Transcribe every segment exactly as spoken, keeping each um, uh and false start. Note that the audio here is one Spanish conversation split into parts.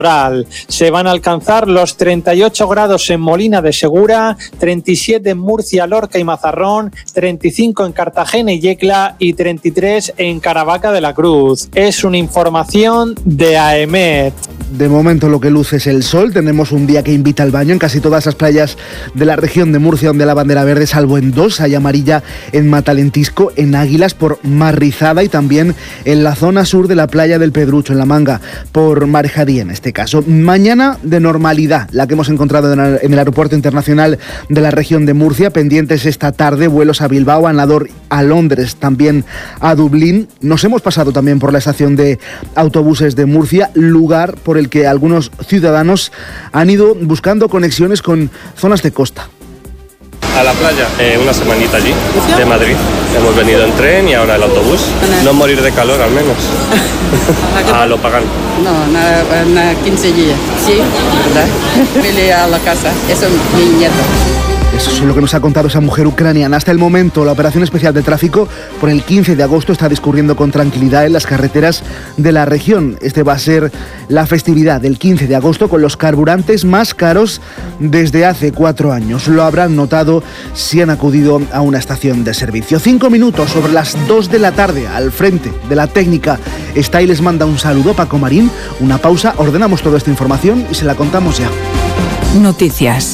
Se van a alcanzar los treinta y ocho grados en Molina de Segura, treinta y siete en Murcia, Lorca y Mazarrón, treinta y cinco en Cartagena y Yecla y treinta y tres en Caravaca de la Cruz. Es una información de AEMET. De momento lo que luce es el sol. Tenemos un día que invita al baño en casi todas las playas de la región de Murcia, donde la bandera verde, salvo en dos, hay amarilla en Matalentisco, en Águilas por Mar Rizada y también en la zona sur de la playa del Pedrucho, en La Manga, por Marejadí en este caso. Mañana de normalidad, la que hemos encontrado en el Aeropuerto Internacional de la región de Murcia, pendientes esta tarde, vuelos a Bilbao, a Nador, a Londres, también a Dublín. Nos hemos pasado también por la estación de autobuses de Murcia, lugar por el que algunos ciudadanos han ido buscando conexiones con zonas de costa. A la playa, eh, una semanita allí, de Madrid. Hemos venido en tren y ahora el autobús. No morir de calor, al menos. A lo pagano. No, una, una quince días. Sí, ¿verdad? Vele a la casa. Eso es mi nieto. Eso es lo que nos ha contado esa mujer ucraniana. Hasta el momento, la operación especial de tráfico por el quince de agosto está discurriendo con tranquilidad en las carreteras de la región. Este va a ser la festividad del quince de agosto con los carburantes más caros desde hace cuatro años. Lo habrán notado si han acudido a una estación de servicio. Cinco minutos sobre las dos de la tarde, al frente de la técnica está y les manda un saludo Paco Marín. Una pausa, ordenamos toda esta información y se la contamos ya. Noticias.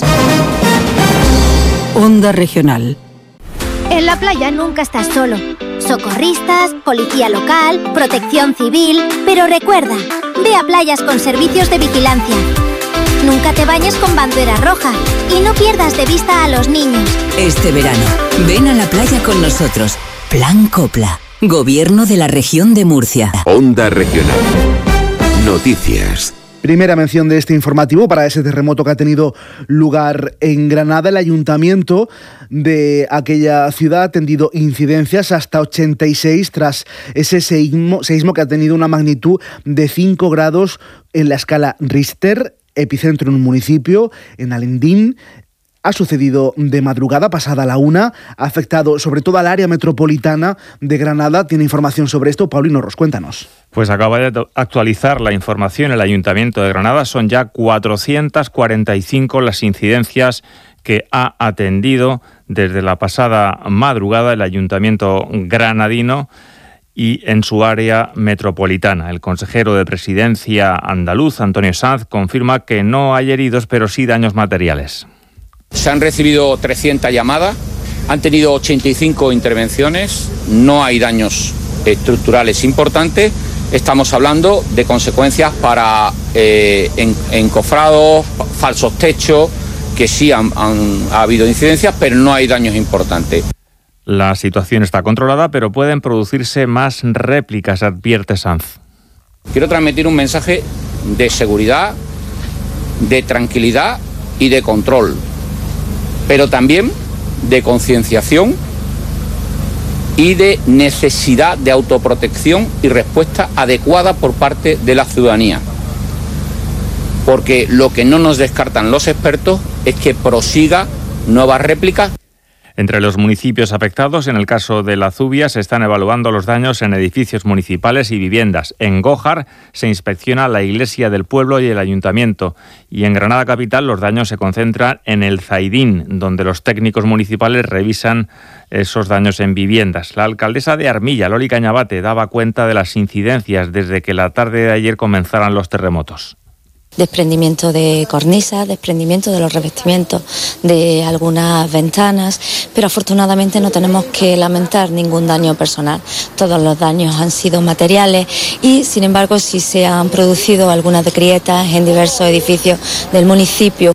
Onda Regional. En la playa nunca estás solo. Socorristas, policía local, protección civil. Pero recuerda, ve a playas con servicios de vigilancia. Nunca te bañes con bandera roja y no pierdas de vista a los niños. Este verano, ven a la playa con nosotros. Plan Copla. Gobierno de la Región de Murcia. Onda Regional. Noticias. Primera mención de este informativo para ese terremoto que ha tenido lugar en Granada. El ayuntamiento de aquella ciudad ha atendido incidencias hasta ochenta y seis tras ese seísmo, seísmo que ha tenido una magnitud de cinco grados en la escala Richter, epicentro en un municipio, en Alendín. Ha sucedido de madrugada, pasada la una, ha afectado sobre todo al área metropolitana de Granada. Tiene información sobre esto, Paulino Ros, cuéntanos. Pues acaba de actualizar la información el Ayuntamiento de Granada. Son ya cuatrocientas cuarenta y cinco las incidencias que ha atendido desde la pasada madrugada el Ayuntamiento granadino y en su área metropolitana. El consejero de Presidencia andaluz, Antonio Sanz, confirma que no hay heridos, pero sí daños materiales. Se han recibido trescientas llamadas, han tenido ochenta y cinco intervenciones, no hay daños estructurales importantes. Estamos hablando de consecuencias para eh, en, encofrados, falsos techos, que sí han, han ha habido incidencias, pero no hay daños importantes. La situación está controlada, pero pueden producirse más réplicas, advierte Sanz. Quiero transmitir un mensaje de seguridad, de tranquilidad y de control, pero también de concienciación y de necesidad de autoprotección y respuesta adecuada por parte de la ciudadanía. Porque lo que no nos descartan los expertos es que prosiga nuevas réplicas. Entre los municipios afectados, en el caso de la Zubia, se están evaluando los daños en edificios municipales y viviendas. En Gójar se inspecciona la iglesia del pueblo y el ayuntamiento. Y en Granada capital los daños se concentran en el Zaidín, donde los técnicos municipales revisan esos daños en viviendas. La alcaldesa de Armilla, Loli Cañabate, daba cuenta de las incidencias desde que la tarde de ayer comenzaran los terremotos. Desprendimiento de cornisas, desprendimiento de los revestimientos de algunas ventanas, pero afortunadamente no tenemos que lamentar ningún daño personal. Todos los daños han sido materiales y, sin embargo, sí se han producido algunas grietas en diversos edificios del municipio.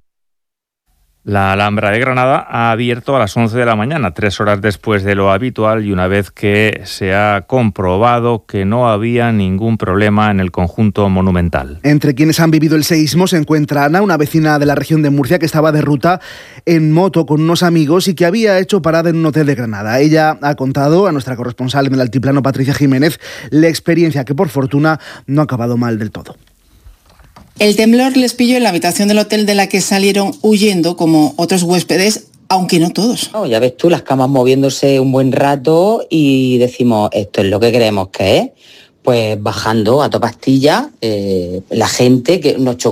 La Alhambra de Granada ha abierto a las once de la mañana, tres horas después de lo habitual y una vez que se ha comprobado que no había ningún problema en el conjunto monumental. Entre quienes han vivido el seísmo se encuentra Ana, una vecina de la región de Murcia que estaba de ruta en moto con unos amigos y que había hecho parada en un hotel de Granada. Ella ha contado a nuestra corresponsal en el Altiplano, Patricia Jiménez, la experiencia que por fortuna no ha acabado mal del todo. El temblor les pilló en la habitación del hotel de la que salieron huyendo como otros huéspedes, aunque no todos. Oh, ya ves tú, las camas moviéndose un buen rato y decimos, esto es lo que creemos que es, pues bajando a toda pastilla, eh, la gente que nos chocó